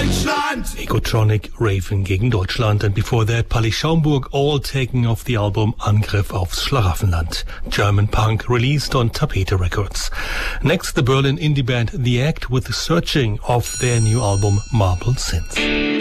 Deutschland! Egotronic Raven gegen Deutschland, and before that Palli Schaumburg, all taken off the album Angriff aufs Schlaraffenland, German punk released on Tapete Records. Next, the Berlin indie band The Act with the Searching of their new album Marble Synth.